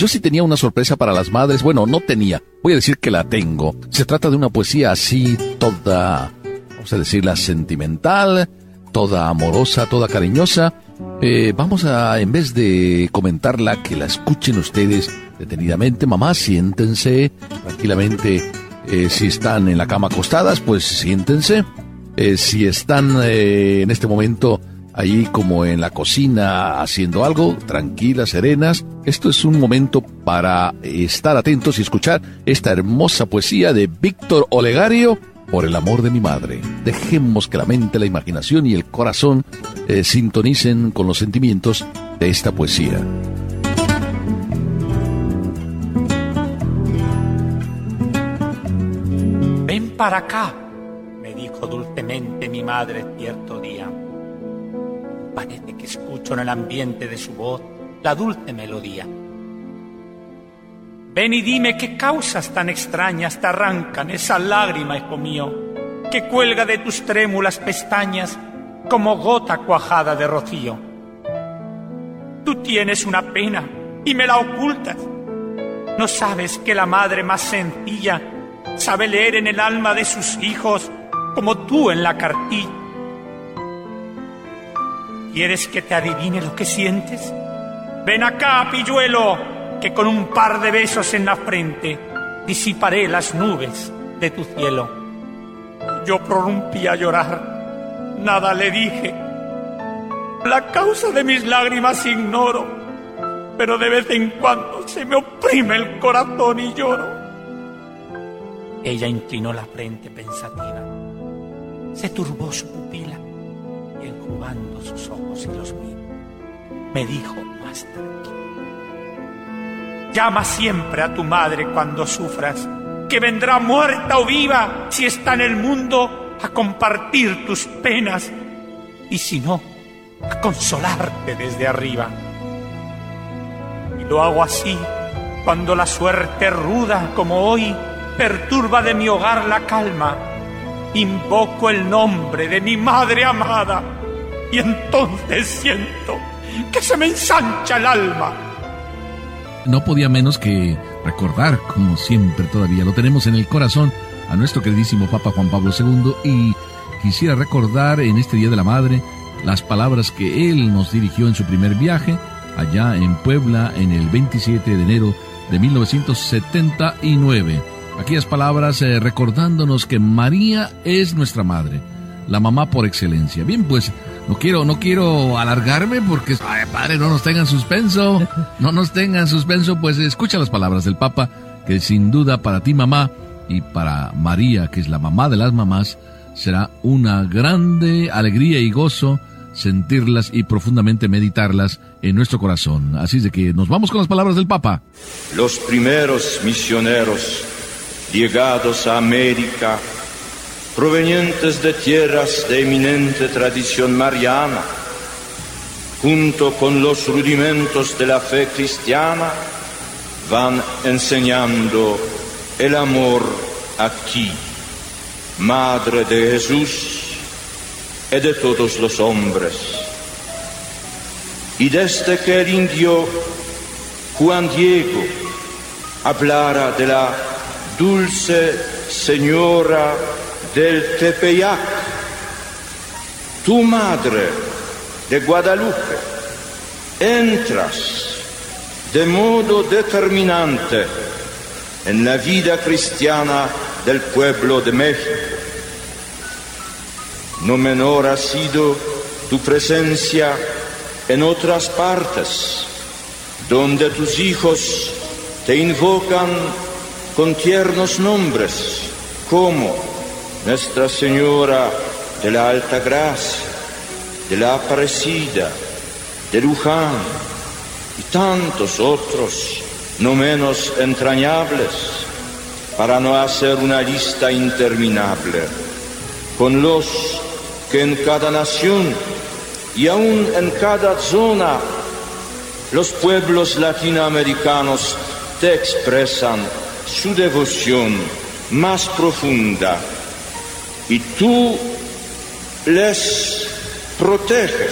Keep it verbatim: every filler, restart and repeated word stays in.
yo sí tenía una sorpresa para las madres. Bueno, no tenía, voy a decir que la tengo. Se trata de una poesía así, toda, vamos a decirla, sentimental, toda amorosa, toda cariñosa. Eh, vamos a, en vez de comentarla, que la escuchen ustedes detenidamente. Mamá, siéntense tranquilamente. Eh, si están en la cama acostadas, pues siéntense. Eh, si están eh, en este momento ahí como en la cocina haciendo algo, tranquilas, serenas, esto es un momento para estar atentos y escuchar esta hermosa poesía de Víctor Olegario, Por el amor de mi madre. Dejemos que la mente, la imaginación y el corazón eh, sintonicen con los sentimientos de esta poesía. Ven para acá, me dijo dulcemente mi madre cierto día. Parece que escucho en el ambiente de su voz la dulce melodía. Ven y dime qué causas tan extrañas te arrancan esa lágrima, hijo mío, que cuelga de tus trémulas pestañas como gota cuajada de rocío. Tú tienes una pena y me la ocultas. ¿No sabes que la madre más sencilla sabe leer en el alma de sus hijos como tú en la cartilla? ¿Quieres que te adivine lo que sientes? Ven acá, pilluelo, que con un par de besos en la frente disiparé las nubes de tu cielo. Yo prorrumpí a llorar, nada le dije. La causa de mis lágrimas ignoro, pero de vez en cuando se me oprime el corazón y lloro. Ella inclinó la frente pensativa, se turbó su pupila y enjugando sus ojos y los míos, me dijo más tranquilo: llama siempre a tu madre cuando sufras, que vendrá muerta o viva si está en el mundo a compartir tus penas, y si no, a consolarte desde arriba. Y lo hago así cuando la suerte ruda como hoy perturba de mi hogar la calma. Invoco el nombre de mi madre amada y entonces siento que se me ensancha el alma. No podía menos que recordar, como siempre todavía lo tenemos en el corazón, a nuestro queridísimo Papa Juan Pablo segundo, y quisiera recordar en este Día de la Madre las palabras que él nos dirigió en su primer viaje allá en Puebla en el veintisiete de enero de mil novecientos setenta y nueve. Aquellas palabras eh, recordándonos que María es nuestra madre, la mamá por excelencia. Bien, pues no quiero no quiero alargarme porque, ay, padre, no nos tengan suspenso, no nos tengan suspenso, pues escucha las palabras del Papa, que sin duda para ti, mamá, y para María, que es la mamá de las mamás, será una grande alegría y gozo sentirlas y profundamente meditarlas en nuestro corazón. Así es de que nos vamos con las palabras del Papa. Los primeros misioneros llegados a América, provenientes de tierras de eminente tradición mariana, junto con los rudimentos de la fe cristiana, van enseñando el amor aquí, Madre de Jesús y de todos los hombres. Y desde que el indio Juan Diego hablara de la dulce señora del Tepeyac, tu madre de Guadalupe, entras de modo determinante en la vida cristiana del pueblo de México. No menor ha sido tu presencia en otras partes, donde tus hijos te invocan con tiernos nombres, como Nuestra Señora de la Alta Gracia, de la Aparecida, de Luján, y tantos otros no menos entrañables, para no hacer una lista interminable, con los que en cada nación y aún en cada zona los pueblos latinoamericanos te expresan su devoción más profunda, y tú les proteges